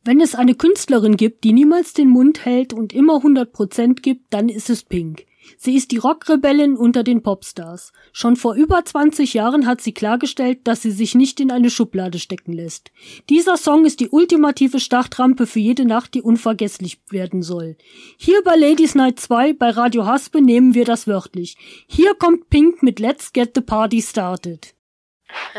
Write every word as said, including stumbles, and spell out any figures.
Wenn es eine Künstlerin gibt, die niemals den Mund hält und immer hundert Prozent gibt, dann ist es Pink. Sie ist die Rockrebellin unter den Popstars. Schon vor über zwanzig Jahren hat sie klargestellt, dass sie sich nicht in eine Schublade stecken lässt. Dieser Song ist die ultimative Startrampe für jede Nacht, die unvergesslich werden soll. Hier bei Ladies Night zwei bei Radio Haspe nehmen wir das wörtlich. Hier kommt Pink mit Let's Get the Party Started.